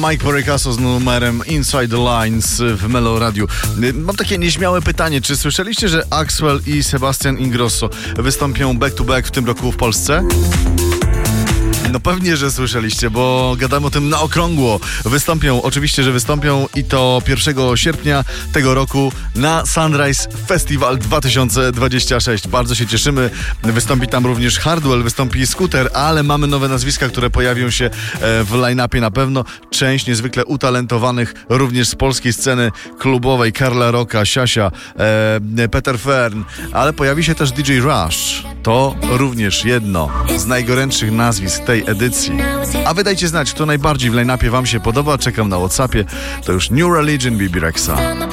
Mike Porricaso z numerem Inside the Lines w Melo Radio. Mam takie nieśmiałe pytanie. Czy słyszeliście, że Axwell i Sebastian Ingrosso wystąpią back to back w tym roku w Polsce? No pewnie, że słyszeliście, bo gadamy o tym na okrągło. Oczywiście, że wystąpią i to 1 sierpnia tego roku na Sunrise Festival 2026. Bardzo się cieszymy. Wystąpi tam również Hardwell, wystąpi Scooter, ale mamy nowe nazwiska, które pojawią się w line-upie na pewno. Część niezwykle utalentowanych również z polskiej sceny klubowej. Karla Rocka, Siasia, Peter Fern, ale pojawi się też DJ Rush. To również jedno z najgorętszych nazwisk tej edycji. A wy dajcie znać, kto najbardziej w line-upie wam się podoba. Czekam na WhatsAppie. To już New Religion, Bibi Rexha.